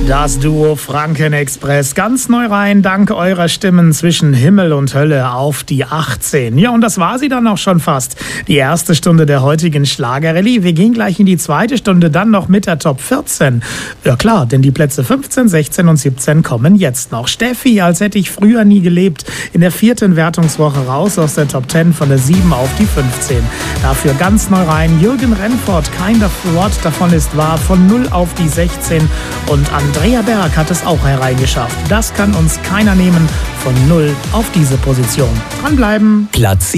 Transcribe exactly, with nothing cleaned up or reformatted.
Das Duo Franken-Express ganz neu rein, dank eurer Stimmen zwischen Himmel und Hölle auf die achtzehn. Ja, und das war sie dann auch schon fast. Die erste Stunde der heutigen Schlagerrallye. Wir gehen gleich in die zweite Stunde, dann noch mit der Top vierzehn. Ja klar, denn die Plätze fünfzehn, sechzehn und siebzehn kommen jetzt noch. Steffi, als hätte ich früher nie gelebt, in der vierten Wertungswoche raus aus der Top zehn von der sieben auf die fünfzehn. Dafür ganz neu rein Jürgen Rennfort, Kind of What, davon ist wahr, von null auf die sechzehn. Und Andrea Berg hat es auch hereingeschafft. Das kann uns keiner nehmen, von null auf diese Position. Dranbleiben. Platz